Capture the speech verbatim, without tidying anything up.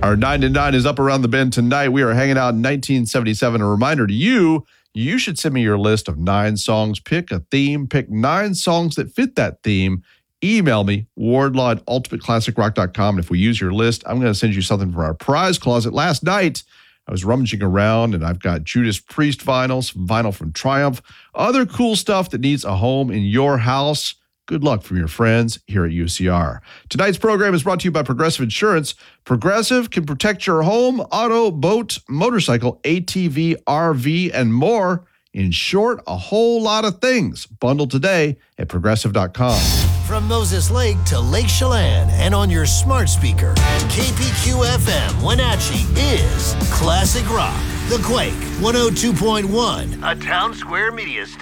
Our nine to nine is up around the bend tonight. We are hanging out in nineteen seventy-seven. A reminder to you, you should send me your list of nine songs. Pick a theme. Pick nine songs that fit that theme. Email me, wardlaw at ultimate classic rock dot com. And if we use your list, I'm going to send you something from our prize closet. Last night, I was rummaging around, and I've got Judas Priest vinyl, some vinyl from Triumph, other cool stuff that needs a home in your house. Good luck from your friends here at U C R. Tonight's program is brought to you by Progressive Insurance. Progressive can protect your home, auto, boat, motorcycle, A T V, R V, and more. In short, a whole lot of things. Bundle today at progressive dot com. From Moses Lake to Lake Chelan and on your smart speaker, K P Q F M Wenatchee is Classic Rock. The Quake one oh two point one, a Town Square Media station.